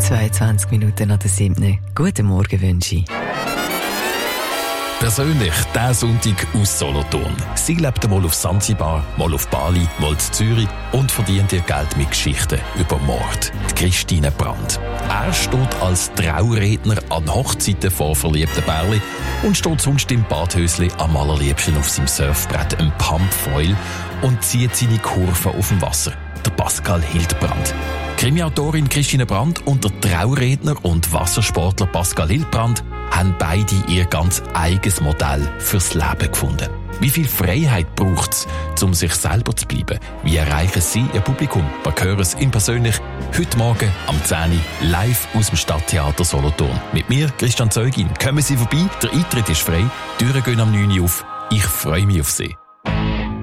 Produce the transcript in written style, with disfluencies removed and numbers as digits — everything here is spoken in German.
22 Minuten nach der 7. Guten Morgen wünsche ich. Persönlich diesen Sonntag aus Solothurn. Sie lebt mal auf Sansibar, mal auf Bali, mal in Zürich und verdient ihr Geld mit Geschichten über Mord. Die Christine Brandt. Er steht als Trauredner an Hochzeiten vor verliebten Pärchen und steht sonst im Badhösli am allerliebsten auf seinem Surfbrett, einem Pumpfoil, und zieht seine Kurven auf dem Wasser. Der Pascal Hildbrand. Krimiautorin Christine Brandt und der Trauredner und Wassersportler Pascal Hildbrand haben beide ihr ganz eigenes Modell fürs Leben gefunden. Wie viel Freiheit braucht es, um sich selber zu bleiben? Wie erreichen Sie Ihr Publikum? Wir hören es ihm persönlich heute Morgen am 10 Uhr live aus dem Stadttheater Solothurn. Mit mir, Christian Zeugin. Kommen Sie vorbei, der Eintritt ist frei, die Türen gehen am 9 Uhr auf. Ich freue mich auf Sie.